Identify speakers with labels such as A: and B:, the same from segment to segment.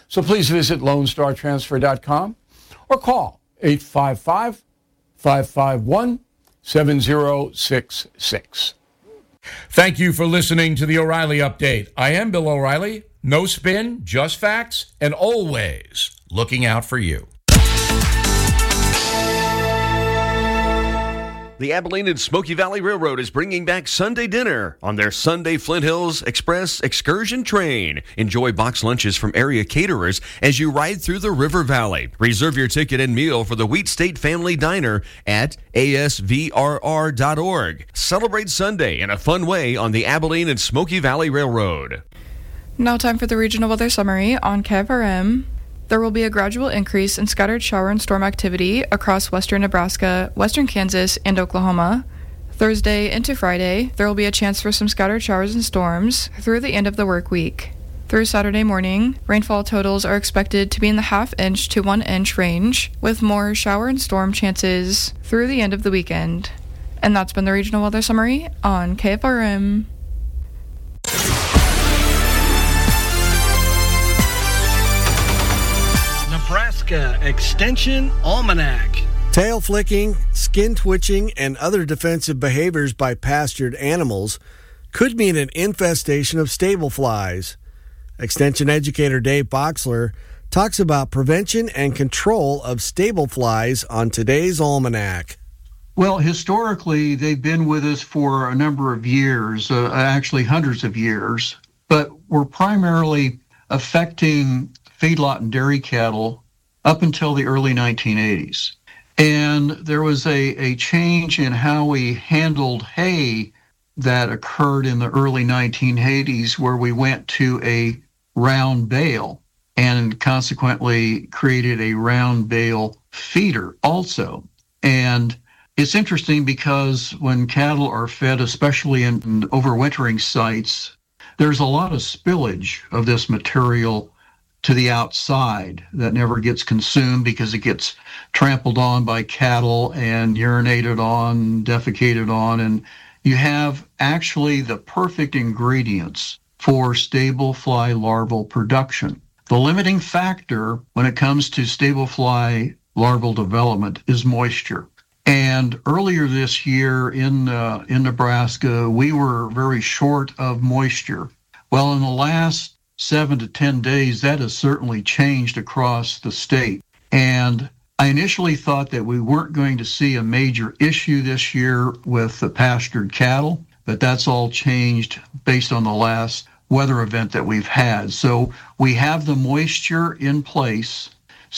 A: So please visit LoneStarTransfer.com or call 855-551-7066. Thank you for listening to the O'Reilly Update. I am Bill O'Reilly. No spin, just facts, and always looking out for you.
B: The Abilene and Smoky Valley Railroad is bringing back Sunday dinner on their Sunday Flint Hills Express excursion train. Enjoy box lunches from area caterers as you ride through the River Valley. Reserve your ticket and meal for the Wheat State Family Diner at asvrr.org. Celebrate Sunday in a fun way on the Abilene and Smoky Valley Railroad.
C: Now time for the regional weather summary on KFRM. There will be a gradual increase in scattered shower and storm activity across western Nebraska, western Kansas, and Oklahoma. Thursday into Friday, there will be a chance for some scattered showers and storms through the end of the work week. Through Saturday morning, rainfall totals are expected to be in the half-inch to 1-inch range, with more shower and storm chances through the end of the weekend. And that's been the regional weather summary on KFRM.
D: Nebraska Extension Almanac.
E: Tail flicking, skin twitching, and other defensive behaviors by pastured animals could mean an infestation of stable flies. Extension educator Dave Boxler talks about prevention and control of stable flies on today's Almanac.
F: Well, historically, they've been with us for a number of years, actually hundreds of years, but were primarily affecting feedlot and dairy cattle up until the early 1980s. And there was a change in how we handled hay that occurred in the early 1980s, where we went to a round bale and consequently created a round bale feeder also. And it's interesting because when cattle are fed, especially in overwintering sites, there's a lot of spillage of this material to the outside that never gets consumed because it gets trampled on by cattle and urinated on, defecated on, and you have actually the perfect ingredients for stable fly larval production. The limiting factor when it comes to stable fly larval development is moisture. And earlier this year in Nebraska, we were very short of moisture. Well, in the last 7 to 10 days, that has certainly changed across the state. And I initially thought that we weren't going to see a major issue this year with the pastured cattle, but that's all changed based on the last weather event that we've had. So we have the moisture in place,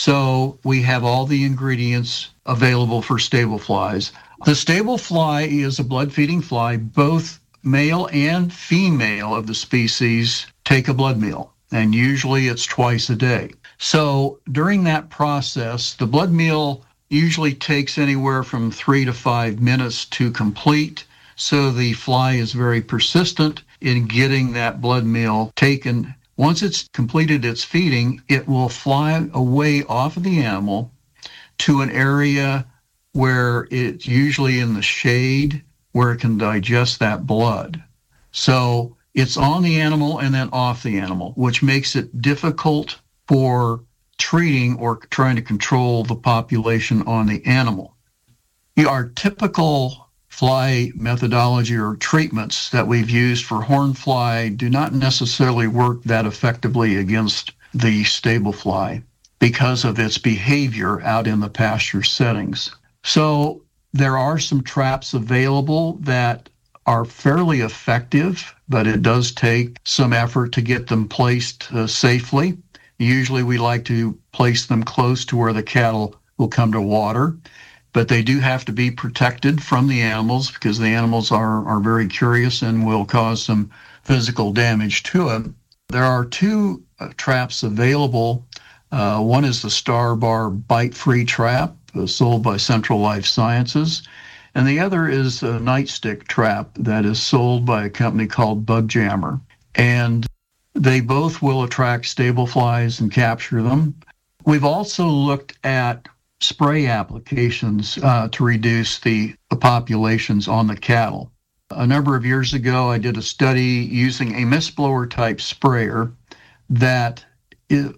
F: so we have all the ingredients available for stable flies. The stable fly is a blood-feeding fly. Both male and female of the species take a blood meal, and usually it's twice a day. So during that process, the blood meal usually takes anywhere from 3 to 5 minutes to complete, so the fly is very persistent in getting that blood meal taken. Once it's completed its feeding, it will fly away off of the animal to an area where it's usually in the shade, where it can digest that blood. So it's on the animal and then off the animal, which makes it difficult for treating or trying to control the population on the animal. Our typical fly methodology or treatments that we've used for horn fly do not necessarily work that effectively against the stable fly because of its behavior out in the pasture settings. So there are some traps available that are fairly effective, but it does take some effort to get them placed safely. Usually we like to place them close to where the cattle will come to water, but they do have to be protected from the animals because the animals are very curious and will cause some physical damage to them. There are two traps available. One is the Star Bar Bite-Free Trap, sold by Central Life Sciences, and the other is a nightstick trap that is sold by a company called Bug Jammer. And they both will attract stable flies and capture them. We've also looked at spray applications to reduce the populations on the cattle. A number of years ago, I did a study using a mist blower type sprayer that